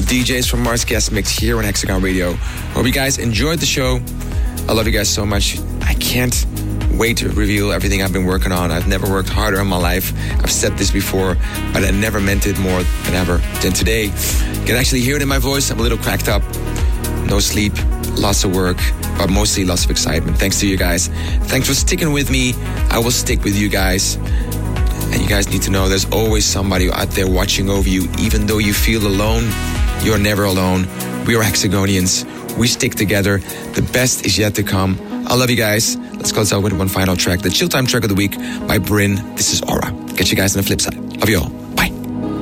DJs from Mars Guest Mix here on Hexagon Radio. Hope you guys enjoyed the show. I love you guys so much. I can't wait to reveal everything I've been working on. I've never worked harder in my life. I've said this before, but I never meant it more than ever than today. You can actually hear it in my voice. I'm a little cracked up. No sleep, lots of work, but mostly lots of excitement. Thanks to you guys. Thanks for sticking with me. I will stick with you guys. And you guys need to know there's always somebody out there watching over you. Even though you feel alone, you're never alone. We are Hexagonians. We stick together. The best is yet to come. I love you guys. Let's close out with one final track. The Chill Time track of the week by Bryn. This is Aura. Catch you guys on the flip side. Love you all.